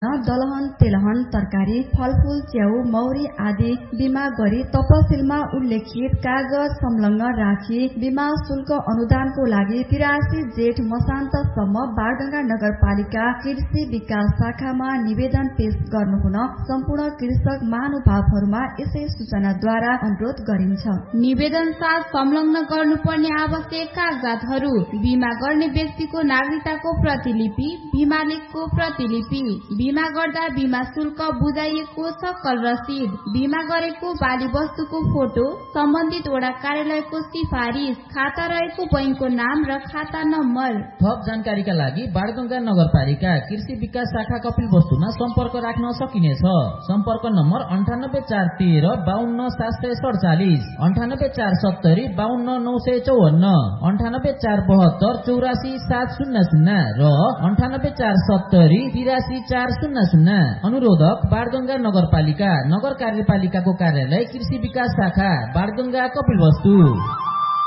दलहन, तेलहन, तरकारी, फलफूल, च्याउ, मौरी आदि बीमा गरी तपसिलमा उल्लेखित कागज संलग्न राखी बीमा शुल्क अनुदानको लागि 83 जेठ मसान्तसम्म बागडुङ्गा नगरपालिका कृषि विकास शाखामा निवेदन पेश गर्नुहुन सम्पूर्ण कृषक महानुभावहरूमा यसै सूचनाद्वारा अनुरोध गरिन्छ। निवेदन साथ संलग्न गर्नुपर्ने आवश्यक कागजातहरू: बीमा गर्ने व्यक्तिको नागरिकताको प्रतिलिपि, बीमा लेखको प्रतिलिपि, बीमा गर्दा बीमा शुल्क बुझाइएको सकल रसिद, बीमा गरेको बाली वस्तुको फोटो, सम्बन्धित वडा कार्यालयको सिफारिस, खाता रहेको बैंकको नाम र खाता नम्बर। थप जानकारीका लागि बागडुङ्गा नगरपालिका कृषि विकास शाखा कपिलवस्तुमा सम्पर्क राख्न सकिनेछ। सम्पर्क नम्बर 98413 52747, 98470 52954, 98472 84700 र 98470 83400। अनुरोधक बागडुङ्गा नगरपालिका नगर कार्यपालिकाको कार्यालय कृषि विकास शाखा बागडुङ्गा कपिलवस्तु।